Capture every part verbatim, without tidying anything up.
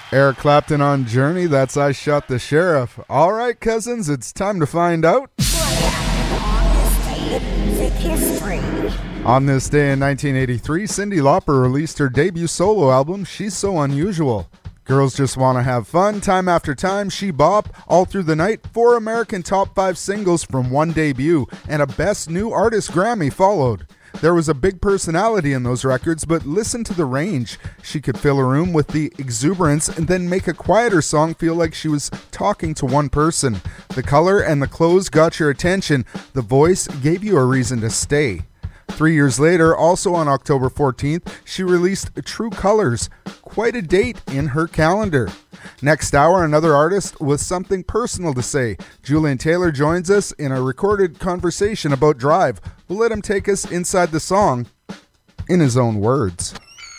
Eric Clapton on Journey, that's I Shot the Sheriff. All right, cousins, it's time to find out. On this day in nineteen eighty-three, Cyndi Lauper released her debut solo album, She's So Unusual. Girls Just Want to Have Fun, Time After Time, She Bop, All Through the Night, four American top five singles from one debut, and a Best New Artist Grammy followed. There was a big personality in those records, but listen to the range. She could fill a room with the exuberance and then make a quieter song feel like she was talking to one person. The color and the clothes got your attention. The voice gave you a reason to stay. Three years later, also on October fourteenth, she released True Colors. Quite a date in her calendar. Next hour, another artist with something personal to say. Julian Taylor joins us in a recorded conversation about Drive. We'll let him take us inside the song in his own words.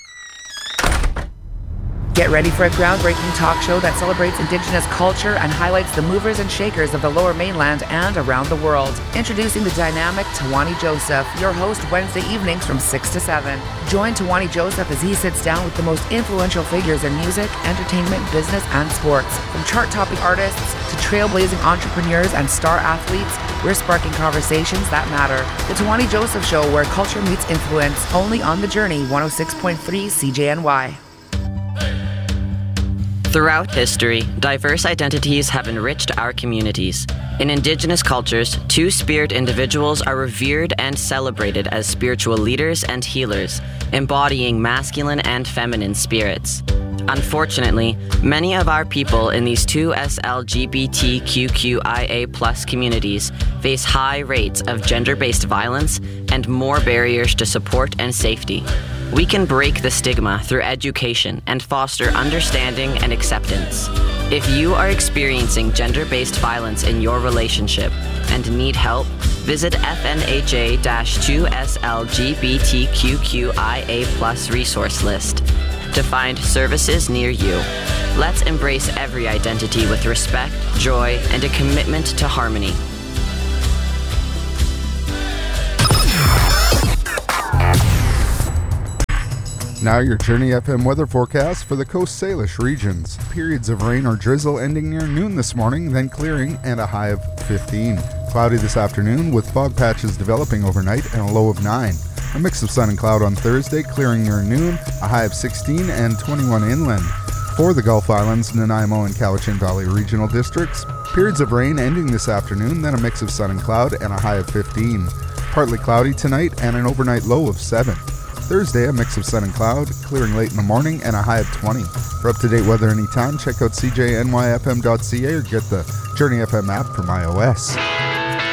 Get ready for a groundbreaking talk show that celebrates Indigenous culture and highlights the movers and shakers of the Lower Mainland and around the world. Introducing the dynamic Tawani Joseph, your host Wednesday evenings from six to seven. Join Tawani Joseph as he sits down with the most influential figures in music, entertainment, business, and sports. From chart-topping artists to trailblazing entrepreneurs and star athletes, we're sparking conversations that matter. The Tawani Joseph Show, where culture meets influence, only on The Journey, one oh six point three C J N Y. Throughout history, diverse identities have enriched our communities. In Indigenous cultures, two-spirit individuals are revered and celebrated as spiritual leaders and healers, embodying masculine and feminine spirits. Unfortunately, many of our people in these two S L G B T Q Q I A plus communities face high rates of gender-based violence and more barriers to support and safety. We can break the stigma through education and foster understanding and acceptance. If you are experiencing gender-based violence in your relationship and need help, visit F N H A two S L G B T Q Q I A plus resource list to find services near you. Let's embrace every identity with respect, joy, and a commitment to harmony. Now your Journey F M weather forecast for the Coast Salish regions. Periods of rain or drizzle ending near noon this morning, then clearing and a high of fifteen. Cloudy this afternoon with fog patches developing overnight and a low of nine. A mix of sun and cloud on Thursday, clearing near noon, a high of sixteen and twenty-one inland. For the Gulf Islands, Nanaimo and Cowichan Valley regional districts, periods of rain ending this afternoon, then a mix of sun and cloud and a high of fifteen. Partly cloudy tonight and an overnight low of seven. Thursday, a mix of sun and cloud, clearing late in the morning and a high of twenty. For up-to-date weather anytime, check out C J N Y F M dot C A or get the Journey F M app from iOS.